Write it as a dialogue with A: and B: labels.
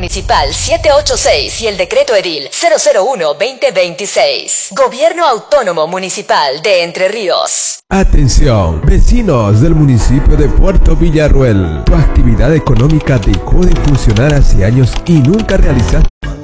A: Municipal 786 y el Decreto Edil 001-2026. Gobierno Autónomo Municipal de Entre Ríos.
B: Atención, vecinos del municipio de Puerto Villarruel. Tu actividad económica dejó de funcionar hace años y nunca realizaste